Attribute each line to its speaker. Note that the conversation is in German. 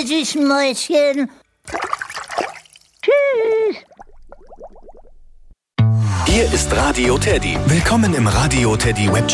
Speaker 1: ihr süßen Mäuschen. Tschüss.
Speaker 2: Hier ist Radio Teddy. Willkommen im Radio Teddy Web